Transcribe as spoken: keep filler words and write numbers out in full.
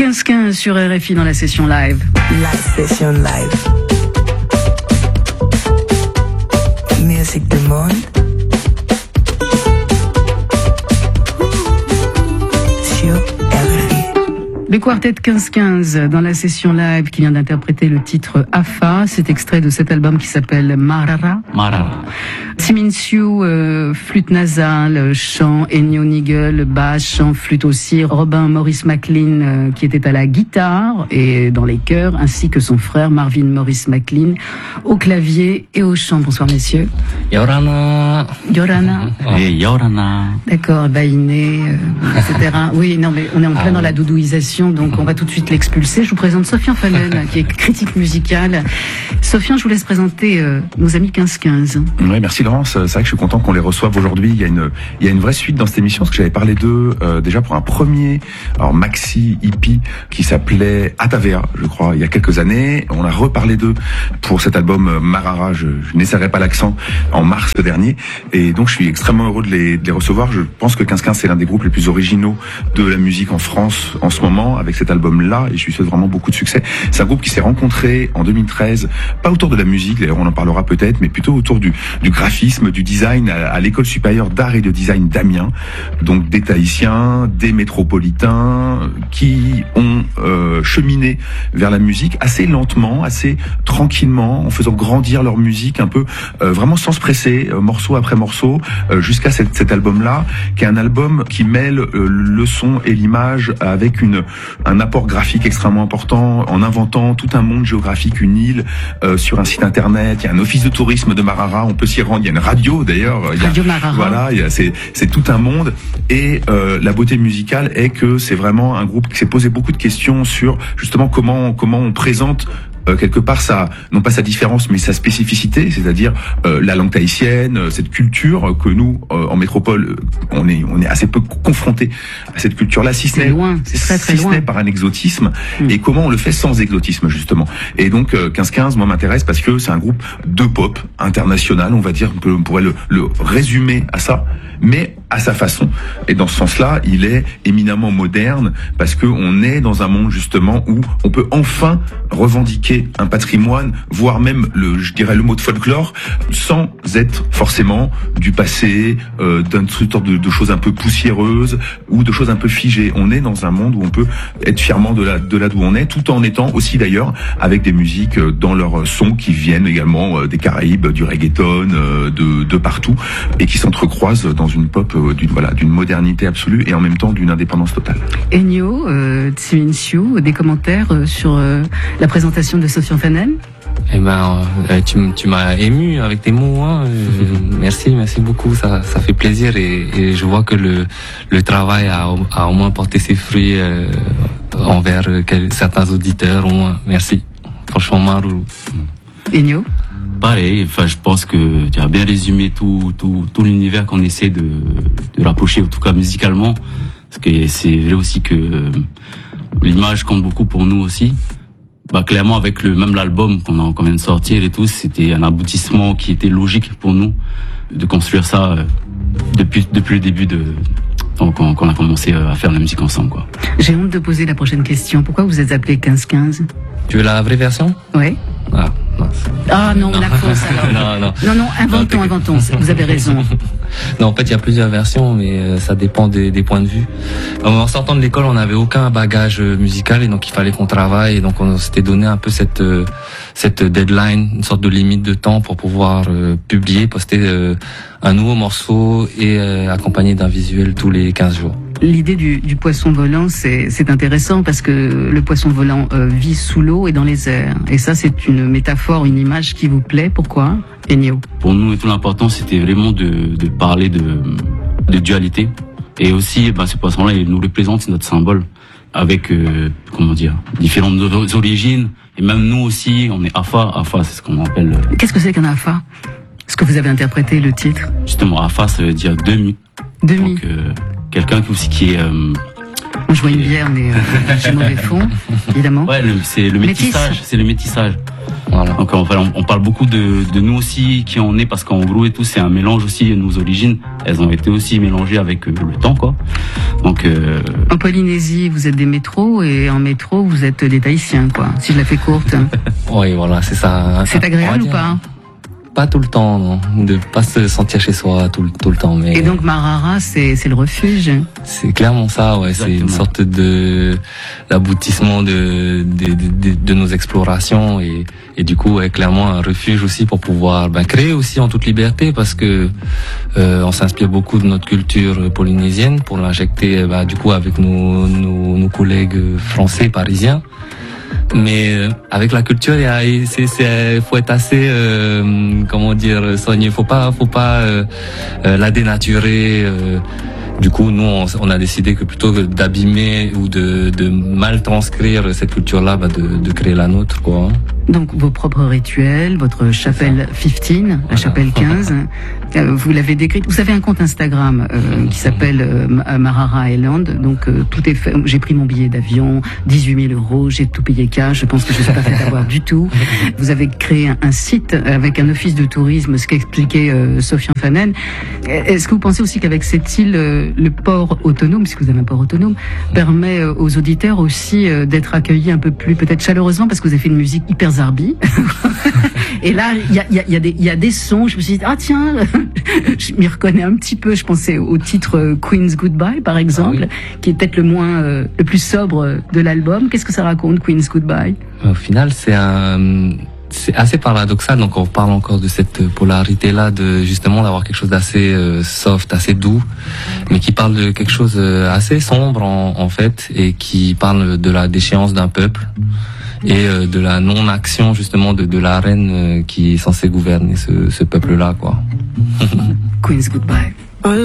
quinze quinze sur R F I dans la session live. La session live. Musique du monde. Sur R F I. Le quartet quinze quinze dans la session live qui vient d'interpréter le titre Afa, c'est extrait de cet album qui s'appelle Marara. Marara. Siminsiu, euh, flûte nasale, chant, Ennio Nigel, basse, chant, flûte aussi, Robin Morris McLean euh, qui était à la guitare et dans les chœurs, ainsi que son frère Marvin Morris McLean au clavier et au chant. Bonsoir messieurs. Yorana. Yorana. Et Yorana. D'accord, Bainé, euh, et cetera. Oui, non mais on est en plein ah, dans la doudouisation, donc on va tout de suite l'expulser. Je vous présente Sofian Fanen, qui est critique musicale. Sofian, je vous laisse présenter euh, nos amis quinze quinze. Oui, merci Laurence. C'est vrai que je suis content qu'on les reçoive aujourd'hui. Il y a une, il y a une vraie suite dans cette émission, parce que j'avais parlé d'eux euh, déjà pour un premier, alors maxi hippie qui s'appelait Atavea, je crois, il y a quelques années. On a reparlé d'eux pour cet album Marara. Je, je n'essaierai pas l'accent en mars dernier, et donc je suis extrêmement heureux de les, de les recevoir. Je pense que quinze quinze c'est l'un des groupes les plus originaux de la musique en France en ce moment avec cet album-là, et je lui souhaite vraiment beaucoup de succès. C'est un groupe qui s'est rencontré en deux mille treize, pas autour de la musique, d'ailleurs on en parlera peut-être, mais plutôt autour du, du graphisme, du design à, à l'école supérieure d'art et de design d'Amiens. Donc des Tahitiens, des métropolitains qui ont euh, cheminé vers la musique assez lentement, assez tranquillement, en faisant grandir leur musique un peu, euh, vraiment sans se presser, euh, morceau après morceau, euh, jusqu'à cet, cet album-là, qui est un album qui mêle euh, le son et l'image avec une un apport graphique extrêmement important, en inventant tout un monde géographique, une île euh, sur un site internet. Il y a un office de tourisme de Marara, on peut s'y rendre. Il y a une radio d'ailleurs. Radio Marara. Voilà, il y a, c'est c'est tout un monde. Et euh, la beauté musicale est que c'est vraiment un groupe qui s'est posé beaucoup de questions sur justement comment comment on présente Euh, quelque part ça, non pas sa différence mais sa spécificité, c'est-à-dire euh, la langue tahitienne, euh, cette culture euh, que nous euh, en métropole euh, on est on est assez peu confrontés à cette culture-là, si ce n'est loin, c'est très très si loin, ce n'est par un exotisme, mmh. et comment on le fait sans exotisme justement. Et donc euh, quinze quinze moi m'intéresse parce que c'est un groupe de pop international, on va dire, on pourrait le, le résumer à ça, mais à sa façon. Et dans ce sens-là, il est éminemment moderne parce que on est dans un monde justement où on peut enfin revendiquer un patrimoine, voire même le, je dirais le mot de folklore, sans être forcément du passé, euh, d'une sorte de, de choses un peu poussiéreuses ou de choses un peu figées. On est dans un monde où on peut être fièrement de là, de là d'où on est, tout en étant aussi d'ailleurs avec des musiques dans leurs sons qui viennent également euh, des Caraïbes, du reggaeton, euh, de, de partout, et qui s'entrecroisent dans une pop euh, d'une voilà, d'une modernité absolue et en même temps d'une indépendance totale. Ennio, euh, Tsiminsiu, des commentaires euh, sur euh, la présentation de Sofian Fanen? Eh ben, euh, tu, tu m'as ému avec tes mots. Hein. Euh, merci, merci beaucoup. Ça, ça fait plaisir et, et je vois que le, le travail a, a au moins porté ses fruits euh, envers quel, certains auditeurs. Au moins, merci. Franchement, Marou. Ennio? Pareil. Enfin, je pense que tu as bien résumé tout, tout, tout l'univers qu'on essaie de, de rapprocher, en tout cas musicalement, parce que c'est vrai aussi que euh, l'image compte beaucoup pour nous aussi. Bah clairement avec le même l'album qu'on a qu'on vient de sortir et tout, c'était un aboutissement qui était logique pour nous de construire ça euh, depuis depuis le début de donc quand, quand on a commencé à faire la musique ensemble quoi. J'ai honte de poser la prochaine question. Pourquoi vous êtes appelé quinze quinze? Tu veux la vraie version? Oui. Ah non. Ah non, non. La fausse alors. non, non. Non, non, inventons, non, inventons. Vous avez raison. Non, en fait, il y a plusieurs versions, mais euh, ça dépend des, des points de vue. En sortant de l'école, on n'avait aucun bagage musical et donc il fallait qu'on travaille. Et donc on s'était donné un peu cette euh, cette deadline, une sorte de limite de temps pour pouvoir euh, publier, poster euh, un nouveau morceau et euh, accompagné d'un visuel tous les quinze jours. L'idée du, du poisson volant, c'est, c'est intéressant parce que le poisson volant euh, vit sous l'eau et dans les airs. Et ça, c'est une métaphore, une image qui vous plaît. Pourquoi, Ennio? Pour nous, tout l'important, c'était vraiment de, de parler de, de dualité. Et aussi, bah, ce poisson-là, il nous représente, c'est notre symbole. Avec, euh, comment dire, différentes origines. Et même nous aussi, on est Afa. Afa, c'est ce qu'on appelle... Euh... Qu'est-ce que c'est qu'un Afa? Est-ce que vous avez interprété le titre? Justement, Afa, ça veut dire demi. Demi. Donc, euh, quelqu'un qui aussi qui est... Euh, je vois une bière, mais euh, j'ai mauvais fond, évidemment. Ouais, le, c'est le métissage. Métis. C'est le métissage. Voilà. Donc on, on parle beaucoup de, de nous aussi, qui on est, parce qu'en gros et tout, c'est un mélange aussi de nos origines. Elles ont été aussi mélangées avec euh, le temps, quoi. Donc euh, en Polynésie, vous êtes des métros et en métro, vous êtes des Tahitiens, quoi. Si je la fais courte. Oui, voilà, c'est ça. C'est agréable ou pas? Pas tout le temps, non. De pas se sentir chez soi tout, tout le temps. Mais et donc Marara, c'est c'est le refuge. C'est clairement ça, ouais. C'est une sorte de l'aboutissement de de, de de nos explorations et et du coup, ouais, clairement un refuge aussi pour pouvoir ben, créer aussi en toute liberté parce que euh, on s'inspire beaucoup de notre culture polynésienne pour l'injecter ben, du coup avec nos nos, nos collègues français parisiens. Mais euh, avec la culture, il y a, c'est, c'est, faut être assez, euh, comment dire, soigné. Faut pas, faut pas euh, euh, la dénaturer. Euh. Du coup, nous, on, on a décidé que plutôt que d'abîmer ou de, de mal transcrire cette culture-là, bah, de, de créer la nôtre, quoi. Donc vos propres rituels, votre chapelle quinze, la voilà. chapelle quinze, euh, vous l'avez décrite. Vous avez un compte Instagram euh, qui s'appelle euh, Marara Island. Donc euh, tout est fait. J'ai pris mon billet d'avion, dix-huit mille euros, j'ai tout payé cash. Je pense que je ne suis pas fait avoir du tout. Vous avez créé un, un site avec un office de tourisme, ce qu'expliquait euh, Sofiane Fanen. Est-ce que vous pensez aussi qu'avec cette île, euh, le port autonome, puisque vous avez un port autonome, permet euh, aux auditeurs aussi euh, d'être accueillis un peu plus peut-être chaleureusement parce que vous avez fait une musique hyper zarbi. Et là, il y a, y, a, y, a des, y a des sons, je me suis dit, ah tiens, je m'y reconnais un petit peu. Je pensais au titre Queen's Goodbye, par exemple, ah oui. qui est peut-être le moins, euh, le plus sobre de l'album. Qu'est-ce que ça raconte, Queen's Goodbye? Au final, c'est un... c'est assez paradoxal, donc on parle encore de cette polarité-là, de justement d'avoir quelque chose d'assez euh, soft, assez doux, mais qui parle de quelque chose assez sombre en, en fait, et qui parle de la déchéance d'un peuple et euh, de la non-action justement de, de la reine euh, qui est censée gouverner ce, ce peuple-là, quoi. Queen's Goodbye.